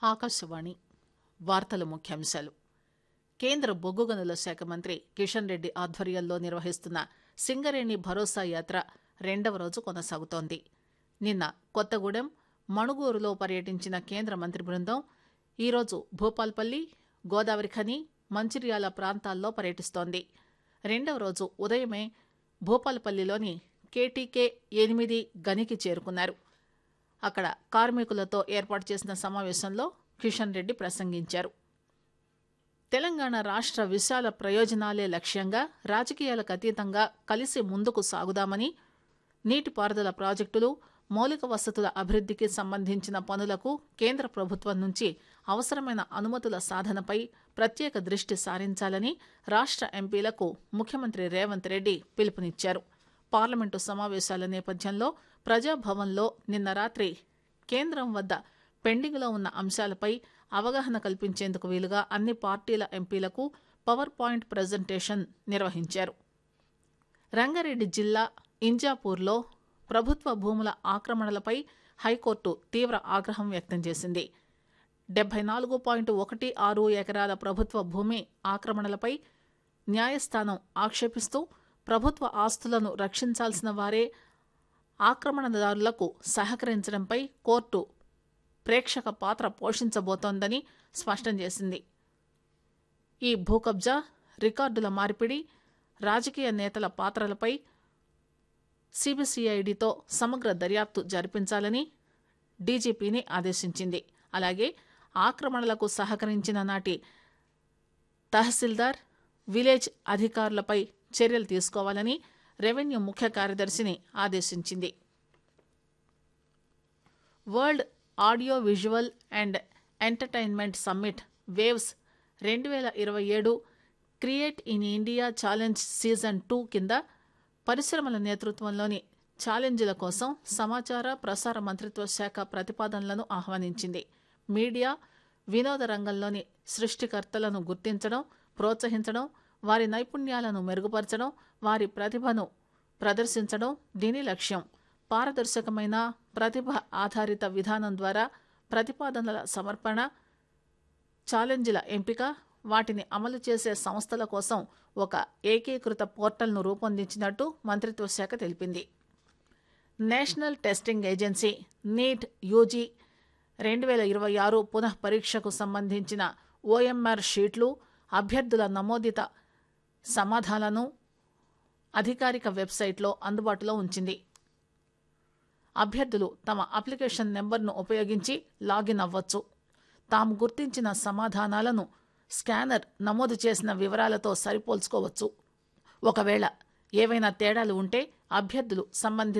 ఆకాశవాణి వార్తల ముఖ్యాంశాలు. కేంద్ర బొగ్గు గనుల శాఖ మంత్రి కిషన్ రెడ్డి ఆధ్వర్యంలో నిర్వహిస్తున్న సింగరేణి భరోసా యాత్ర 2వ రోజు కొనసాగుతోంది. నిన్న కొత్తగూడెం, మణుగూరులో పర్యటించిన కేంద్ర మంత్రి బృందం ఈరోజు భూపాల్పల్లి, గోదావరి ఖని, మంచిర్యాల ప్రాంతాల్లో పర్యటిస్తోంది. 2వ రోజు ఉదయమే భూపాల్పల్లిలోని KTK 8 గనికి చేరుకున్నారు. అక్కడ కార్మికులతో ఏర్పాటు చేసిన సమావేశంలో కిషన్ రెడ్డి ప్రసంగించారు. తెలంగాణ రాష్ట్ర విశాల ప్రయోజనాలే లక్ష్యంగా రాజకీయాలకు అతీతంగా కలిసి ముందుకు సాగుదామని, నీటిపారుదల ప్రాజెక్టులు, మౌలిక వసతుల అభివృద్ధికి సంబంధించిన పనులకు కేంద్ర ప్రభుత్వం నుంచి అవసరమైన అనుమతుల సాధనపై ప్రత్యేక దృష్టి సారించాలని రాష్ట్ర ఎంపీలకు ముఖ్యమంత్రి రేవంత్ రెడ్డి పిలుపునిచ్చారు. పార్లమెంటు సమావేశాల నేపథ్యంలో ప్రజాభవన్లో నిన్న రాత్రి కేంద్రం వద్ద పెండింగ్లో ఉన్న అంశాలపై అవగాహన కల్పించేందుకు వీలుగా అన్ని పార్టీల ఎంపీలకు పవర్ పాయింట్ ప్రజెంటేషన్ నిర్వహించారు. రంగారెడ్డి జిల్లా ఇంజాపూర్లో ప్రభుత్వ భూముల ఆక్రమణలపై హైకోర్టు తీవ్ర ఆగ్రహం వ్యక్తం చేసింది. 74.16 ఎకరాల ప్రభుత్వ భూమి ఆక్రమణలపై న్యాయస్థానం ఆక్షేపిస్తూ ప్రభుత్వ ఆస్తులను రక్షించాల్సిన వారే ఆక్రమణదారులకు సహకరించడంపై కోర్టు ప్రేక్షక పాత్ర పోషించబోతోందని స్పష్టం చేసింది. ఈ భూకబ్జా, రికార్డుల మార్పిడి, రాజకీయ నేతల పాత్రలపై CBCIDతో సమగ్ర దర్యాప్తు జరిపించాలని డీజీపీని ఆదేశించింది. అలాగే ఆక్రమణలకు సహకరించిన నాటి తహసీల్దార్, విలేజ్ అధికారులపై చర్యలు తీసుకోవాలని రెవెన్యూ ముఖ్య కార్యదర్శిని ఆదేశించింది. World audio visual and entertainment summit waves 2027 create in India challenge season 2 కింద పరిశ్రమల నేతృత్వంలోని ఛాలెంజ్ల కోసం సమాచార ప్రసార మంత్రిత్వ శాఖ ప్రతిపాదనలను ఆహ్వానించింది. మీడియా, వినోద రంగంలోని సృష్టికర్తలను గుర్తించడం, ప్రోత్సహించడం, వారి నైపుణ్యాలను మెరుగుపరచడం, వారి ప్రతిభను ప్రదర్శించడం దీని లక్ష్యం. పారదర్శకమైన ప్రతిభ ఆధారిత విధానం ద్వారా ప్రతిపాదనల సమర్పణ, ఛాలెంజ్ల ఎంపిక, వాటిని అమలు చేసే సంస్థల కోసం ఒక ఏకీకృత పోర్టల్ను రూపొందించినట్టు మంత్రిత్వ శాఖ తెలిపింది. National testing agency NEET UG 2026 పునః పరీక్షకు సంబంధించిన OMR షీట్లు, అభ్యర్థుల నమోదిత సమాధానాలను అధికారిక వెబ్సైట్లో అందుబాటులో ఉంచింది. అభ్యర్థులు తమ అప్లికేషన్ నెంబర్ను ఉపయోగించి లాగిన్ అవ్వచ్చు. తాము గుర్తించిన సమాధానాలను స్కానర్ నమోదు చేసిన వివరాలతో సరిపోల్చుకోవచ్చు. ఒకవేళ ఏవైనా తేడాలు ఉంటే అభ్యర్థులు సంబంధిత